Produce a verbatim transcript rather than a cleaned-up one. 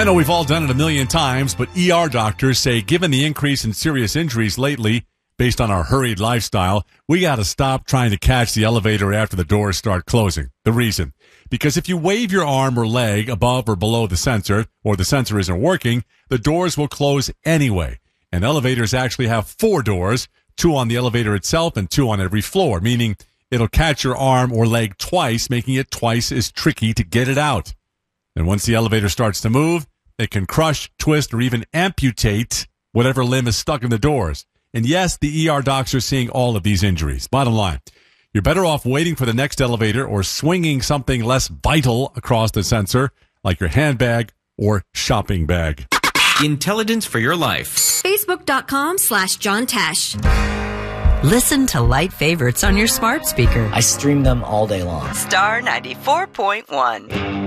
know we've all done it a million times, but E R doctors say given the increase in serious injuries lately, based on our hurried lifestyle, we got to stop trying to catch the elevator after the doors start closing. The reason? Because if you wave your arm or leg above or below the sensor, or the sensor isn't working, the doors will close anyway. And elevators actually have four doors, two on the elevator itself and two on every floor, meaning it'll catch your arm or leg twice, making it twice as tricky to get it out. And once the elevator starts to move, it can crush, twist, or even amputate whatever limb is stuck in the doors. And yes, the E R docs are seeing all of these injuries. Bottom line, you're better off waiting for the next elevator or swinging something less vital across the sensor, like your handbag or shopping bag. Intelligence for your life. Facebook.com slash John Tesh. Listen to Light Favorites on your smart speaker. I stream them all day long. Star ninety-four point one.